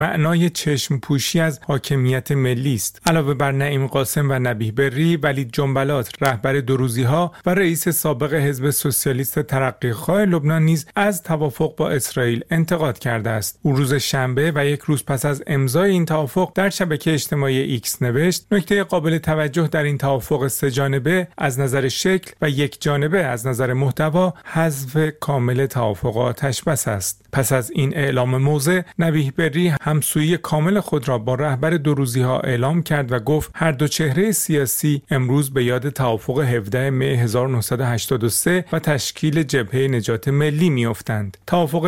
معنای چشم پوشی از حاکمیت ملی است. علاوه بر نعیم قاسم و نبیه بری، ولید جنبلاط رهبر دوروزی‌ها و رئیس سابق حزب سوسیالیست ترقی‌خواه لبنان نیز از توافق با اسرائیل انتقاد کرده است. او روز شنبه و یک روز پس از امضای این توافق در شبکه اجتماعی ایکس نوشت: نکته قابل توجه در این توافق سه جانبه از نظر شکل و یک جانبه از نظر محتوا حذف کامل توافق آتش‌بس است. پس از این اعلام موضع، نبیه بری همسویی کامل خود را با رهبر دوروزی‌ها اعلام کرد و گفت هر دو چهره سیاسی امروز به یاد توافق 17 می 1983 و تشکیل جبهه نجات ملی می‌افتند. توافق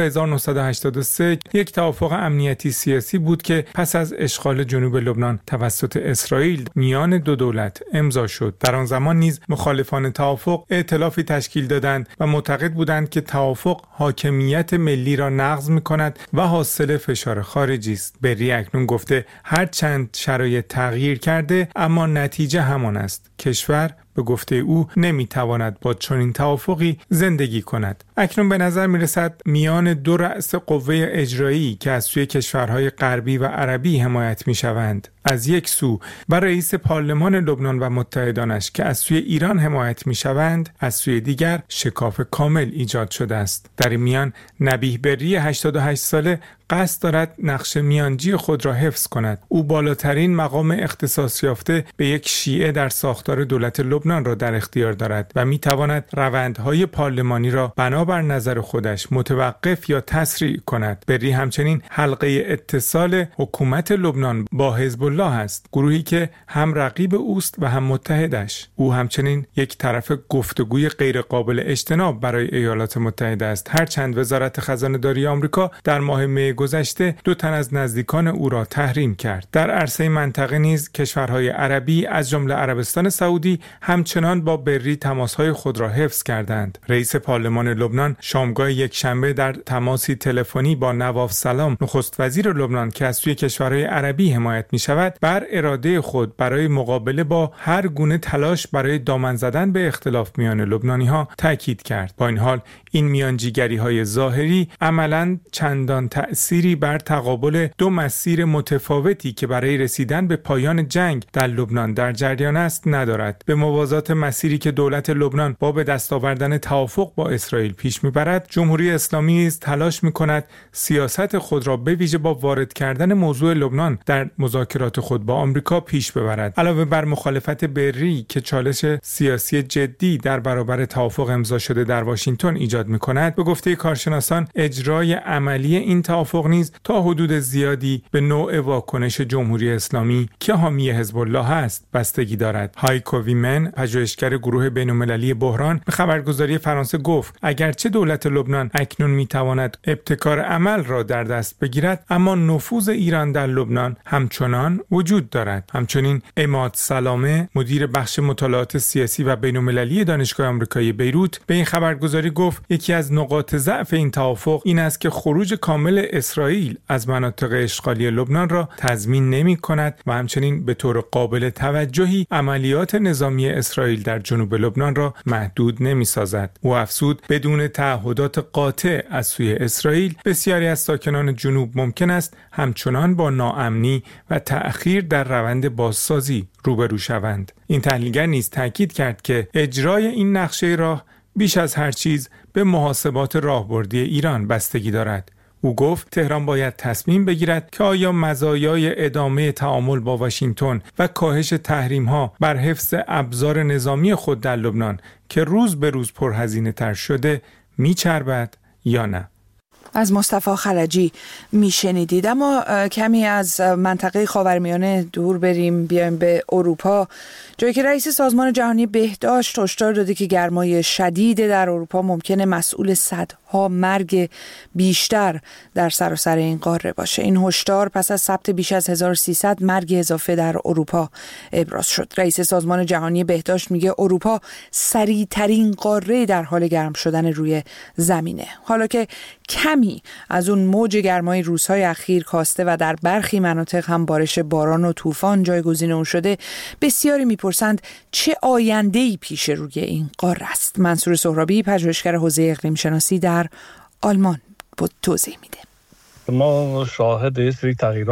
1983 یک توافق امنیتی سیاسی بود که پس از اشغال جنوب لبنان توسط اسرائیل میان دو دولت امضا شد. در آن زمان نیز مخالفان توافق ائتلافی تشکیل دادند و معتقد بودند که توافق حاکمیت ملی را نقض می‌کند و حاصل فشار خارجی است. بری اکنون گفته هر چند شرایط تغییر کرده اما نتیجه همان است. کشور به گفته او نمیتواند با چنین توافقی زندگی کند. اکنون به نظر میرسد میان دو رأس قوه اجرایی که از سوی کشورهای غربی و عربی حمایت میشوند از یک سو و رئیس پارلمان لبنان و متحدانش که از سوی ایران حمایت میشوند از سوی دیگر شکاف کامل ایجاد شده است. در این میان نبیه بری 88 ساله قصد دارد نقش میانجی خود را حفظ کند. او بالاترین مقام اختصاص یافته به یک شیعه در ساختار دولت لبنان را در اختیار دارد و میتواند روندهای پارلمانی را بنابر نظر خودش متوقف یا تسریع کند. بری همچنین حلقه اتصال حکومت لبنان با حزب الله است، گروهی که هم رقیب اوست و هم متحدش. او همچنین یک طرف گفتگوی غیر قابل اجتناب برای ایالات متحده است، هرچند وزارت خزانه‌داری آمریکا در ماه می گذشته 2 تن از نزدیکان او را تحریم کرد. در عرصه منطقه نیز کشورهای عربی از جمله عربستان سعودی همچنان با بری تماسهای خود را حفظ کردند. رئیس پارلمان لبنان شامگاه یکشنبه در تماسی تلفنی با نواف سلام نخست وزیر لبنان که از سوی کشورهای عربی حمایت می‌شود بر اراده خود برای مقابله با هر گونه تلاش برای دامن زدن به اختلاف میان لبنانی‌ها تاکید کرد. با این حال این میانجیگری‌های ظاهری عملاً چندان تأثیری بر تقابل دو مسیر متفاوتی که برای رسیدن به پایان جنگ در لبنان در جریان است ندارد. به موازات مسیری که دولت لبنان با به دست آوردن توافق با اسرائیل پیش میبرد، جمهوری اسلامی نیز تلاش میکند سیاست خود را به ویژه با وارد کردن موضوع لبنان در مذاکرات خود با آمریکا پیش ببرد. علاوه بر مخالفت بری که چالش سیاسی جدی در برابر توافق امضا شده در واشنگتن ایجاد میکند، به گفته کارشناسان اجرای عملی این توافق نیز تا حدود زیادی به نوع واکنش جمهوری اسلامی که حامی حزب الله است بستگی دارد. هایکو ویمن، پژوهشگر گروه بین‌المللی بحران، به خبرگزاری فرانسه گفت اگرچه دولت لبنان اکنون میتواند ابتکار عمل را در دست بگیرد، اما نفوذ ایران در لبنان همچنان وجود دارد. همچنین عماد سلامه، مدیر بخش مطالعات سیاسی و بین‌المللی دانشگاه آمریکایی بیروت، به این خبرگزاری گفت یکی از نقاط ضعف این توافق این است که خروج کامل اسرائیل از مناطق اشغالی لبنان را تضمین نمی‌کند و همچنین به طور قابل توجهی عملیات نظامی اسرائیل در جنوب لبنان را محدود نمی‌سازد. او افزود بدون تعهدات قاطع از سوی اسرائیل بسیاری از ساکنان جنوب ممکن است همچنان با ناامنی و تأخیر در روند بازسازی روبرو شوند. این تحلیلگر نیز تاکید کرد که اجرای این نقشه راه بیش از هر چیز به محاسبات راهبردی ایران بستگی دارد. او گفت تهران باید تصمیم بگیرد که آیا مزایای ادامه تعامل با واشنگتن و کاهش تحریم‌ها بر حفظ ابزار نظامی خود در لبنان که روز به روز پرهزینه‌تر شده میچربد یا نه. از مصطفی خلجی میشنیدید. اما کمی از منطقه خاورمیانه دور بریم، بیایم به اروپا، جایی که رئیس سازمان جهانی بهداشت هشدار داده که گرمای شدید در اروپا ممکنه مسئول صدها مرگ بیشتر در سراسر این قاره باشه. این هشدار پس از ثبت بیش از 1300 مرگ اضافه در اروپا ابراز شد. رئیس سازمان جهانی بهداشت میگه اروپا سریع‌ترین قاره در حال گرم شدن روی زمینه. حالا که کمی از اون موج گرمای روزهای اخیر کاسته و در برخی مناطق هم بارش باران و طوفان جایگزین اون شده، بسیاری میپرسند چه آینده‌ای پیش روی این قاره است. منصور سهرابی، پژوهشگر حوزه اقلیم شناسی در آلمان، توضیح میده. ما شاهد یه سری تغییرات